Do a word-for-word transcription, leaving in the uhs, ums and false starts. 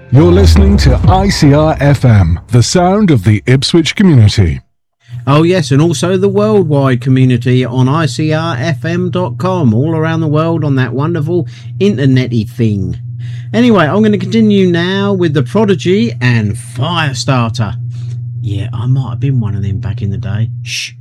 You're listening to I C R F M, the sound of the Ipswich community. Oh yes, and also the worldwide community on I C R F M dot com, all around the world on that wonderful internety thing. Anyway, I'm going to continue now with The Prodigy and Firestarter. Yeah, I might have been one of them back in the day. Shh.